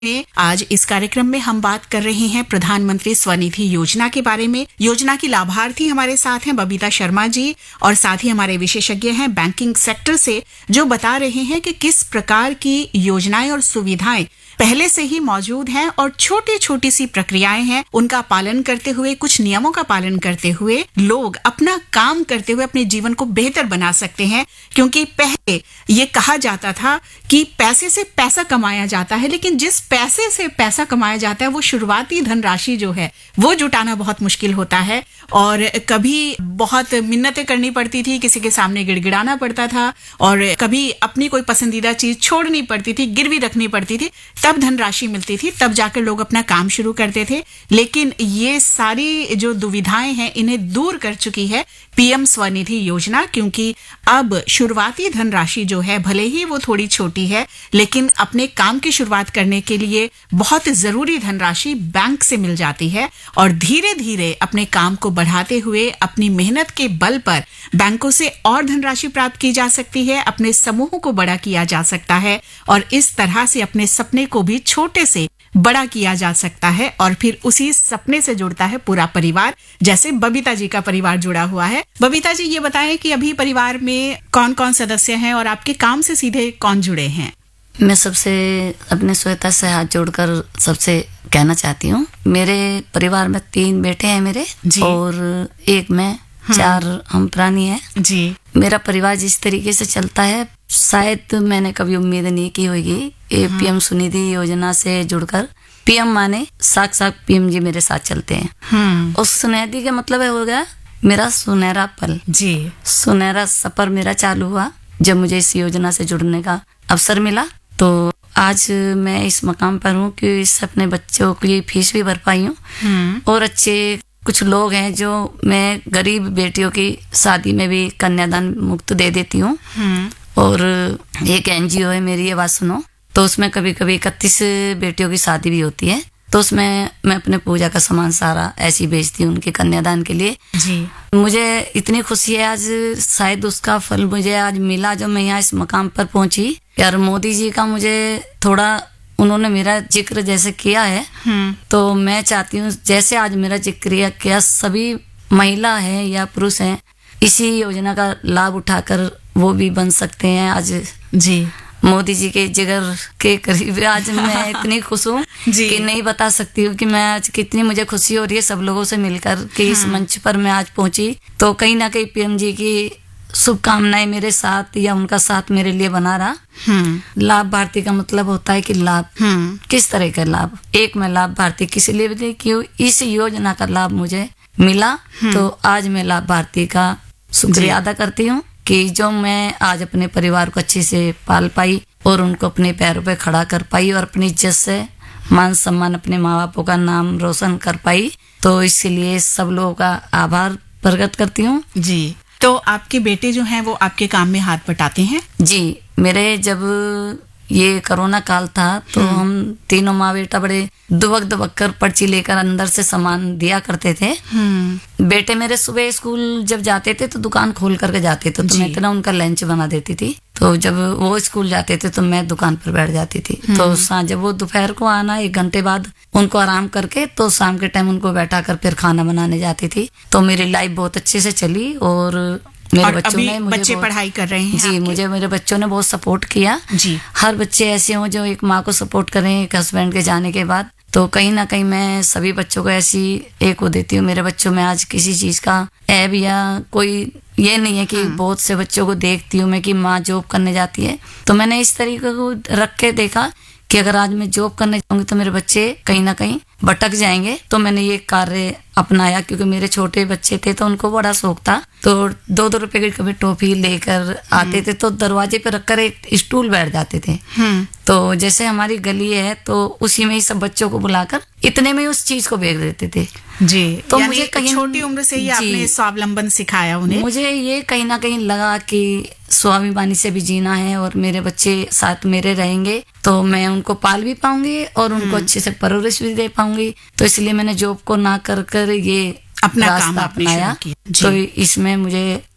आज इस कार्यक्रम में हम बात कर रहे हैं प्रधानमंत्री स्वनिधि योजना के बारे में। योजना की लाभार्थी हमारे साथ हैं बबीता शर्मा जी और साथ ही हमारे विशेषज्ञ हैं बैंकिंग सेक्टर से, जो बता रहे हैं कि किस प्रकार की योजनाएं और सुविधाएं पहले से ही मौजूद हैं और छोटी छोटी सी प्रक्रियाएं हैं, उनका पालन करते हुए, कुछ नियमों का पालन करते हुए लोग अपना काम करते हुए अपने जीवन को बेहतर बना सकते हैं। क्योंकि पहले ये कहा जाता था कि पैसे से पैसा कमाया जाता है, लेकिन जिस पैसे से पैसा कमाया जाता है वो शुरुआती धनराशि जो है वो जुटाना बहुत मुश्किल होता है और कभी बहुत मिन्नतें करनी पड़ती थी, किसी के सामने गिड़गिड़ाना पड़ता था और कभी अपनी कोई पसंदीदा चीज छोड़नी पड़ती थी, गिरवी रखनी पड़ती थी, तब धनराशि मिलती थी, तब जाकर लोग अपना काम शुरू करते थे। लेकिन ये सारी जो दुविधाएं हैं इन्हें दूर कर चुकी है पीएम स्वनिधि योजना, क्योंकि अब शुरुआती धनराशि जो है भले ही वो थोड़ी छोटी है, लेकिन अपने काम की शुरुआत करने के लिए बहुत जरूरी धनराशि बैंक से मिल जाती है और धीरे धीरे अपने काम को बढ़ाते हुए अपनी मेहनत के बल पर बैंकों से और धनराशि प्राप्त की जा सकती है, अपने समूह को बड़ा किया जा सकता है और इस तरह से अपने सपने को भी छोटे से बड़ा किया जा सकता है और फिर उसी सपने से जुड़ता है पूरा परिवार, जैसे बबीता जी का परिवार जुड़ा हुआ है। बबीता जी, ये बताएं कि अभी परिवार में कौन कौन सदस्य हैं और आपके काम से सीधे कौन जुड़े हैं? मैं सबसे अपने श्वेता से हाथ जोड़कर सबसे कहना चाहती हूँ, मेरे परिवार में 3 बेटे हैं मेरे और एक मैं, 4 हम प्राणी हैं जी। मेरा परिवार जिस तरीके से चलता है शायद मैंने कभी उम्मीद नहीं की होगी। पीएम स्वनिधि योजना से जुड़कर पीएम माने साक्षात पीएम जी मेरे साथ चलते हैं। उस सुनिधि का मतलब हो गया मेरा सुनहरा पल जी, सुनहरा सफर मेरा चालू हुआ जब मुझे इस योजना से जुड़ने का अवसर मिला। तो आज मैं इस मकाम पर हूँ कि इस अपने बच्चों की फीस भी भर पाई हूँ और अच्छे कुछ लोग हैं जो मैं गरीब बेटियों की शादी में भी कन्यादान मुक्त दे देती हूँ और एक एनजीओ है मेरी आवाज सुनो, तो उसमें कभी कभी 31 बेटियों की शादी भी होती है, तो उसमें मैं अपने पूजा का सामान सारा ऐसी बेचती हूँ उनके कन्यादान के लिए जी। मुझे इतनी खुशी है आज, शायद उसका फल मुझे आज मिला जो मैं यहाँ इस मकाम पर पहुंची। यार मोदी जी का मुझे थोड़ा उन्होंने मेरा जिक्र जैसे किया है तो मैं चाहती हूँ जैसे आज मेरा जिक्र किया सभी महिला है या पुरुष हैं इसी योजना का लाभ उठाकर वो भी बन सकते हैं आज जी। मोदी जी के जिगर के करीब आज मैं इतनी खुश हूँ कि नहीं बता सकती हूँ कि मैं आज कितनी मुझे खुशी हो रही है सब लोगों से मिलकर कि इस मंच पर मैं आज पहुंची। तो कहीं ना कहीं पीएम जी की शुभकामनाएं मेरे साथ या उनका साथ मेरे लिए बना रहा। लाभार्थी का मतलब होता है कि लाभ किस तरह का लाभ, एक मैं लाभार्थी किसी लिए भी क्यों इस योजना का लाभ मुझे मिला तो आज मैं लाभार्थी का शुक्रिया अदा करती हूँ कि जो मैं आज अपने परिवार को अच्छे से पाल पाई और उनको अपने पैरों पे खड़ा कर पाई और अपनी इज्जत से मान सम्मान अपने माँ बापों का नाम रोशन कर पाई, तो इसके लिए सब लोगों का आभार प्रकट करती हूँ जी। तो आपके बेटे जो हैं वो आपके काम में हाथ बटाते हैं? जी, मेरे जब ये कोरोना काल था तो हम तीनों माँ बेटा बड़े दुबक कर पर्ची लेकर अंदर से सामान दिया करते थे। बेटे मेरे सुबह स्कूल जब जाते थे तो दुकान खोल करके जाते थे तो मैं इतना उनका लंच बना देती थी, तो जब वो स्कूल जाते थे तो मैं दुकान पर बैठ जाती थी। तो जब वो दोपहर को आना 1 घंटे बाद उनको आराम करके तो शाम के टाइम उनको बैठा कर फिर खाना बनाने जाती थी। तो मेरी लाइफ बहुत अच्छे से चली और मेरे बच्चों ने बच्चे पढ़ाई कर रहे हैं जी, मुझे मेरे बच्चों ने बहुत सपोर्ट किया जी। हर बच्चे ऐसे हों जो एक माँ को सपोर्ट करें एक हस्बैंड के जाने के बाद, तो कहीं ना कहीं मैं सभी बच्चों को ऐसी एक वो देती हूँ। मेरे बच्चों में आज किसी चीज का ऐब या कोई ये नहीं है कि बहुत से बच्चों को देखती हूँ मैं कि माँ जॉब करने जाती है, तो मैंने इस तरीके को रख के देखा कि अगर आज मैं जॉब करने जाऊंगी तो मेरे बच्चे कहीं ना कहीं भटक जाएंगे। तो मैंने ये कार्य अपनाया क्योंकि मेरे छोटे बच्चे थे तो उनको बड़ा शौक था, तो 2-2 रुपए की कभी टॉफी लेकर आते थे तो दरवाजे पे रखकर एक स्टूल बैठ जाते थे। तो जैसे हमारी गली है तो उसी में ही सब बच्चों को बुलाकर इतने में उस चीज को बेच देते थे जी। तो मुझे कहीं छोटी उम्र से ही आपने स्वावलंबन सिखाया उन्हें। मुझे ये कहीं ना कहीं लगा कि स्वाभिमानी से भी जीना है और मेरे बच्चे साथ मेरे रहेंगे तो मैं उनको पाल भी पाऊंगी और उनको अच्छे से परवरिश भी दे पाऊंगी। तो इसलिए मैंने जॉब को ना कर ये अपना काम अपनाया। तो इसमें मुझे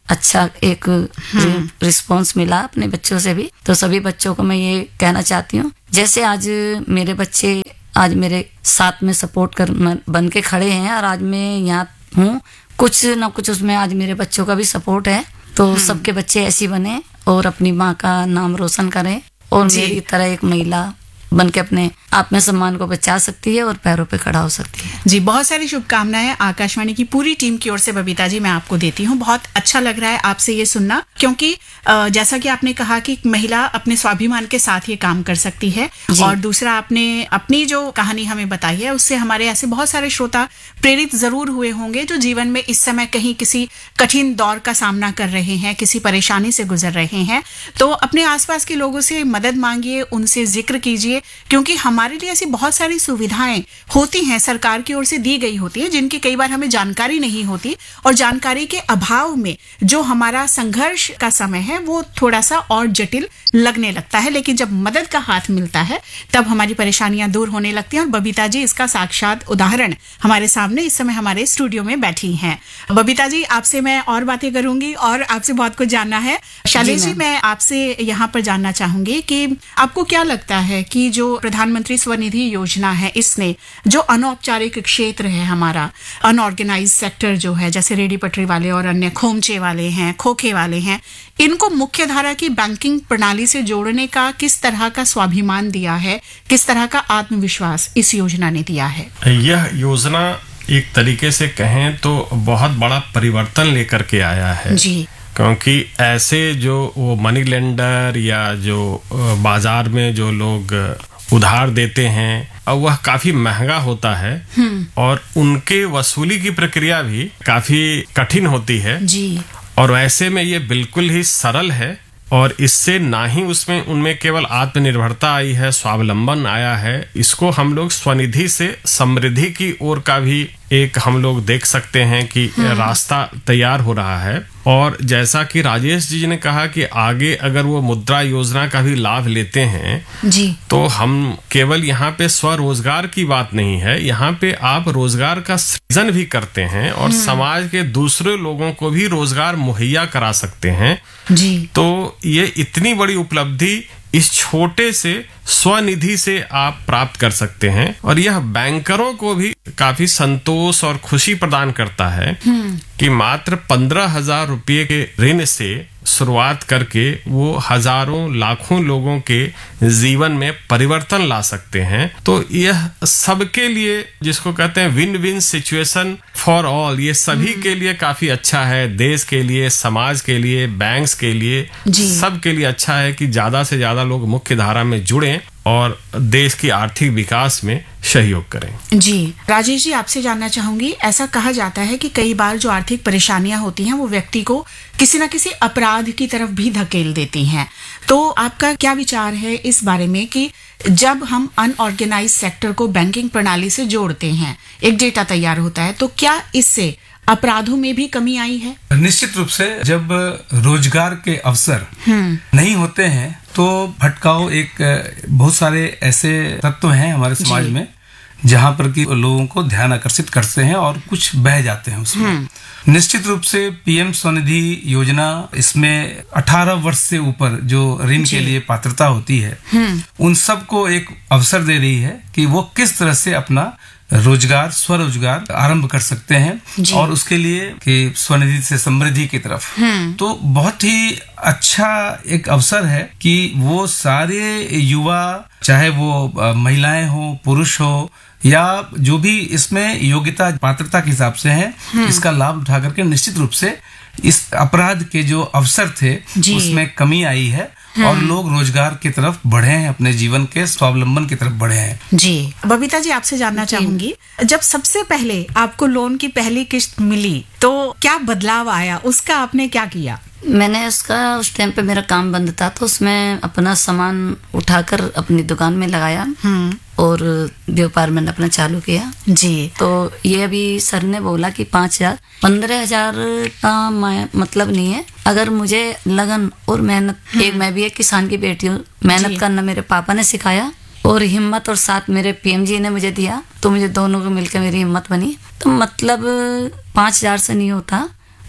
अच्छा एक रिस्पॉन्स मिला अपने बच्चों से भी। तो सभी बच्चों को मैं ये कहना चाहती हूँ, जैसे आज मेरे बच्चे आज मेरे साथ में सपोर्ट कर बन के खड़े हैं और आज मैं यहाँ हूँ, कुछ ना कुछ उसमें आज मेरे बच्चों का भी सपोर्ट है। तो सबके बच्चे ऐसी बने और अपनी माँ का नाम रोशन करें और मेरी तरह एक महिला बन के अपने आत्मसम्मान को बचा सकती है और पैरों पे खड़ा हो सकती है। जी, बहुत सारी शुभकामनाएं आकाशवाणी की पूरी टीम की ओर से बबीता जी मैं आपको देती हूँ। बहुत अच्छा लग रहा है आपसे ये सुनना, क्योंकि जैसा कि आपने कहा कि महिला अपने स्वाभिमान के साथ ये काम कर सकती है, और दूसरा आपने अपनी जो कहानी हमें बताई है उससे हमारे ऐसे बहुत सारे श्रोता प्रेरित जरूर हुए होंगे जो जीवन में इस समय कहीं किसी कठिन दौर का सामना कर रहे हैं, किसी परेशानी से गुजर रहे हैं। तो अपने आसपास के लोगों से मदद मांगिए, उनसे जिक्र कीजिए, क्योंकि हमारे लिए ऐसी बहुत सारी सुविधाएं होती हैं, सरकार की ओर से दी गई होती है, जिनकी कई बार हमें जानकारी नहीं होती, और जानकारी के अभाव में जो हमारा संघर्ष का समय है वो थोड़ा सा और जटिल लगने लगता है। लेकिन जब मदद का हाथ मिलता है तब हमारी परेशानियां दूर होने लगती हैं, और बबीता जी इसका साक्षात उदाहरण हमारे सामने इस समय हमारे स्टूडियो में बैठी हैं। बबीता जी, आपसे मैं और बातें करूंगी और आपसे बहुत कुछ जानना है। शैलेश जी, मैं आपसे यहाँ पर जानना चाहूंगी कि आपको क्या लगता है कि जो प्रधानमंत्री स्वनिधि योजना है, इसने जो अनौपचारिक क्षेत्र है, हमारा अनऑर्गेनाइज सेक्टर जो है, जैसे रेडी पटरी वाले और अन्य खोमचे वाले हैं, खोखे वाले हैं, इनको मुख्य धारा की बैंकिंग प्रणाली से जोड़ने का किस तरह का स्वाभिमान दिया है, किस तरह का आत्मविश्वास इस योजना ने दिया है? यह योजना एक तरीके से कहें तो बहुत बड़ा परिवर्तन लेकर के आया है जी। क्योंकि ऐसे जो वो मनी लेंडर या जो बाजार में जो लोग उधार देते हैं, अब वह काफी महंगा होता है और उनके वसूली की प्रक्रिया भी काफी कठिन होती है जी। और ऐसे में ये बिल्कुल ही सरल है, और इससे ना ही उसमें उनमें केवल आत्मनिर्भरता आई है, स्वावलंबन आया है, इसको हम लोग स्वनिधि से समृद्धि की ओर का भी एक हम लोग देख सकते हैं कि रास्ता तैयार हो रहा है। और जैसा कि राजेश जी ने कहा कि आगे अगर वो मुद्रा योजना का भी लाभ लेते हैं जी, तो हम केवल यहाँ पे स्वरोजगार की बात नहीं है, यहाँ पे आप रोजगार का सृजन भी करते हैं और समाज के दूसरे लोगों को भी रोजगार मुहैया करा सकते हैं जी। तो ये इतनी बड़ी उपलब्धि इस छोटे से स्वनिधि से आप प्राप्त कर सकते हैं, और यह बैंकरों को भी काफी संतोष और खुशी प्रदान करता है कि मात्र 15,000 रुपये के ऋण से शुरुआत करके वो हजारों लाखों लोगों के जीवन में परिवर्तन ला सकते हैं। तो यह सबके लिए, जिसको कहते हैं win win situation for all, ये सभी के लिए काफी अच्छा है, देश के लिए, समाज के लिए, बैंक्स के लिए, सबके लिए अच्छा है कि ज्यादा से ज्यादा लोग मुख्य धारा में जुड़ें और देश की आर्थिक विकास में सहयोग करें। जी, राजेश जी, आपसे जानना चाहूंगी, ऐसा कहा जाता है कि कई बार जो आर्थिक परेशानियां होती हैं वो व्यक्ति को किसी न किसी अपराध की तरफ भी धकेल देती हैं। तो आपका क्या विचार है इस बारे में कि जब हम अनऑर्गेनाइज सेक्टर को बैंकिंग प्रणाली से जोड़ते हैं, एक डेटा तैयार होता है, तो क्या इससे अपराधों में भी कमी आई है? निश्चित रूप से जब रोजगार के अवसर नहीं होते हैं तो भटकाव, एक बहुत सारे ऐसे तत्व हैं हमारे समाज में जहां पर कि लोगों को ध्यान आकर्षित करते हैं और कुछ बह जाते हैं उसमें। निश्चित रूप से पीएम स्वनिधि योजना, इसमें 18 वर्ष से ऊपर जो ऋण के लिए पात्रता होती है, उन सबको एक अवसर दे रही है कि वो किस तरह से अपना रोजगार, स्वरोजगार आरंभ कर सकते हैं, और उसके लिए कि स्वनिधि से समृद्धि की तरफ। तो बहुत ही अच्छा एक अवसर है कि वो सारे युवा, चाहे वो महिलाएं हो, पुरुष हो, या जो भी इसमें योग्यता पात्रता के हिसाब से है, इसका लाभ उठा करके निश्चित रूप से इस अपराध के जो अवसर थे उसमें कमी आई है और लोग रोजगार की तरफ बढ़े हैं, अपने जीवन के स्वावलंबन की तरफ बढ़े हैं। जी, बबीता जी, आपसे जानना चाहूंगी, जब सबसे पहले आपको लोन की पहली किस्त मिली तो क्या बदलाव आया, उसका आपने क्या किया? मैंने उसका, उस टाइम पे मेरा काम बंद था तो उसमें अपना सामान उठाकर अपनी दुकान में लगाया और व्यापार मैंने अपना चालू किया। जी। तो ये अभी सर ने बोला कि 5,000 15,000 का मतलब नहीं है, अगर मुझे लगन और मेहनत, एक मैं भी एक किसान की बेटी हूँ, मेहनत करना मेरे पापा ने सिखाया और हिम्मत और साथ मेरे पीएम जी ने मुझे दिया, तो मुझे दोनों को मिलकर मेरी हिम्मत बनी। तो मतलब 5,000 से नहीं होता,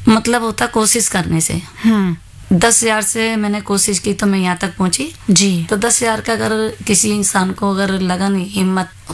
मतलब होता कोशिश करने से। 10,000 से मैंने कोशिश की तो मैं यहाँ तक पहुंची जी। तो 10,000 का अगर किसी इंसान को अगर लगन हिम्मत